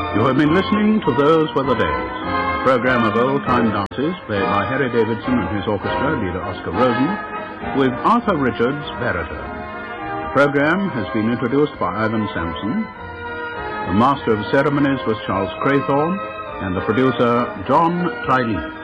You have been listening to Those Were the Days, a program of old-time dances played by Harry Davidson and his orchestra, leader Oscar Rosen, with Arthur Richards, baritone. The program has been introduced by Ivan Sampson. The master of ceremonies was Charles Craythorne, and the producer, John Triley.